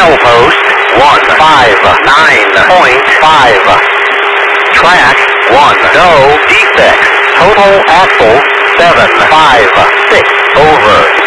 Milepost 159.5. Track 1. No defects. Total axle 756. Over.